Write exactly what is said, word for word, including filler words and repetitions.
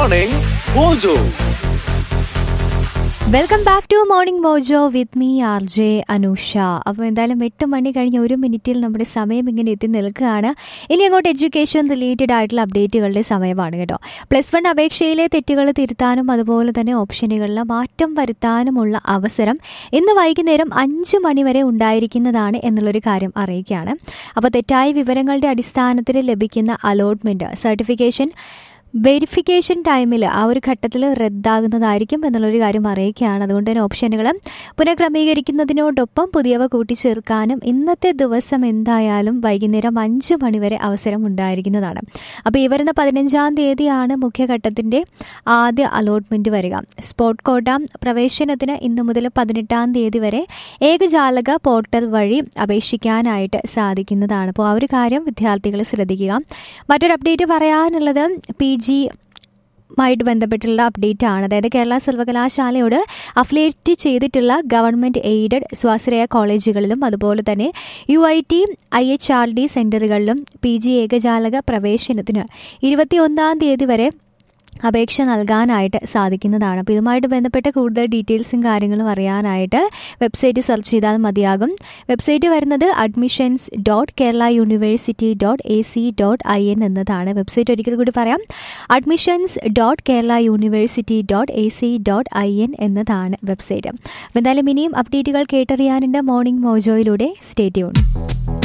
Morning Mojo. Welcome back to morning mojo with me R J Anusha. അപ്പോൾ എന്തായാലും എട്ട് മണി കഴിഞ്ഞ ഒരു മിനിറ്റിൽ നമ്മുടെ സമയം ഇങ്ങനെ എത്തി നിൽക്കുകയാണ്. ഇനി അങ്ങോട്ട് എഡ്യൂക്കേഷൻ റിലേറ്റഡ് ആയിട്ടുള്ള അപ്ഡേറ്റുകളുടെ സമയമാണ് കേട്ടോ. പ്ലസ് വൺ അപേക്ഷയിലെ തെറ്റുകൾ തിരുത്താനും അതുപോലെ തന്നെ ഓപ്ഷനുകളിൽ മാറ്റം വരുത്താനുമുള്ള അവസരം ഇന്ന് വൈകുന്നേരം അഞ്ച് മണി വരെ ഉണ്ടായിരിക്കുന്നതാണ് എന്നുള്ളൊരു കാര്യം അറിയിക്കുകയാണ്. അപ്പോൾ തെറ്റായ വിവരങ്ങളുടെ അടിസ്ഥാനത്തിൽ ലഭിക്കുന്ന അലോട്ട്മെൻറ്റ് സർട്ടിഫിക്കേഷൻ വെരിഫിക്കേഷൻ ടൈമിൽ ആ ഒരു ഘട്ടത്തിൽ റദ്ദാകുന്നതായിരിക്കും എന്നുള്ളൊരു കാര്യം അറിയിക്കുകയാണ്. അതുകൊണ്ട് തന്നെ ഓപ്ഷനുകൾ പുനഃക്രമീകരിക്കുന്നതിനോടൊപ്പം പുതിയവ കൂട്ടിച്ചേർക്കാനും ഇന്നത്തെ ദിവസം എന്തായാലും വൈകുന്നേരം അഞ്ച് മണിവരെ അവസരം ഉണ്ടായിരിക്കുന്നതാണ്. അപ്പോൾ ഈ വരുന്ന പതിനഞ്ചാം തീയതിയാണ് മുഖ്യഘട്ടത്തിൻ്റെ ആദ്യ അലോട്ട്മെൻറ്റ് വരിക. സ്പോട്ട് കോട്ട പ്രവേശനത്തിന് ഇന്ന് മുതൽ പതിനെട്ടാം തീയതി വരെ ഏകജാലക പോർട്ടൽ വഴി അപേക്ഷിക്കാനായിട്ട് സാധിക്കുന്നതാണ്. അപ്പോൾ ആ ഒരു കാര്യം വിദ്യാർത്ഥികൾ ശ്രദ്ധിക്കുക. മറ്റൊരു അപ്ഡേറ്റ് പറയാനുള്ളത് പി ജി ായിട്ട് ബന്ധപ്പെട്ടുള്ള അപ്ഡേറ്റ് ആണ്. അതായത് കേരള സർവകലാശാലയോട് അഫിലിയേറ്റ് ചെയ്തിട്ടുള്ള ഗവൺമെൻറ് എയ്ഡഡ് സ്വാശ്രയ കോളേജുകളിലും അതുപോലെ തന്നെ U I T I H R D സെൻറ്ററുകളിലും P G ഏകജാലക പ്രവേശനത്തിന് ഇരുപത്തി ഒന്നാം തീയതി വരെ അപേക്ഷ നൽകാനായിട്ട് സാധിക്കുന്നതാണ്. അപ്പോൾ ഇതുമായിട്ട് ബന്ധപ്പെട്ട കൂടുതൽ ഡീറ്റെയിൽസും കാര്യങ്ങളും അറിയാനായിട്ട് വെബ്സൈറ്റ് സെർച്ച് ചെയ്താൽ മതിയാകും. വെബ്സൈറ്റ് വരുന്നത് admissions dot Kerala university dot A C dot I N എന്നതാണ്. വെബ്സൈറ്റ് ഒരിക്കൽ കൂടി പറയാം, admissions dot Kerala university dot A C dot I N എന്നതാണ് വെബ്സൈറ്റ്. അപ്പോൾ എന്തായാലും ഇനിയും അപ്ഡേറ്റുകൾ കേട്ടറിയാനുണ്ട് മോർണിംഗ് മോജോയിലൂടെ. Stay tune.